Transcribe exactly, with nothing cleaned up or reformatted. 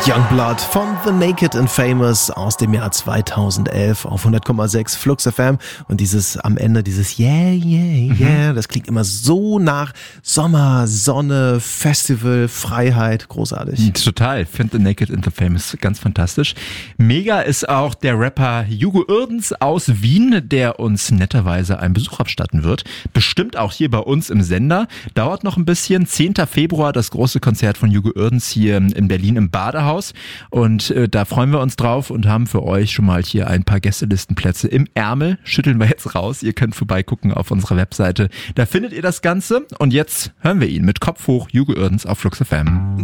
Youngblood von The Naked and Famous aus dem Jahr zweitausendelf auf hundert Komma sechs Flux F M und dieses am Ende, dieses Yeah, yeah, yeah, das klingt immer so nach Sommer, Sonne, Festival, Freiheit, großartig. Total, ich finde The Naked and the Famous ganz fantastisch. Mega ist auch der Rapper Hugo Irdens aus Wien, der uns netterweise einen Besuch abstatten wird. Bestimmt auch hier bei uns im Sender. Dauert noch ein bisschen. zehnter Februar das große Konzert von Hugo Irdens hier in Berlin im Badehaus. Und äh, da freuen wir uns drauf und haben für euch schon mal hier ein paar Gästelistenplätze im Ärmel. Schütteln wir jetzt raus. Ihr könnt vorbeigucken auf unserer Webseite. Da findet ihr das Ganze. Und jetzt hören wir ihn mit Kopf hoch, Hugo Irdens auf Flux F M.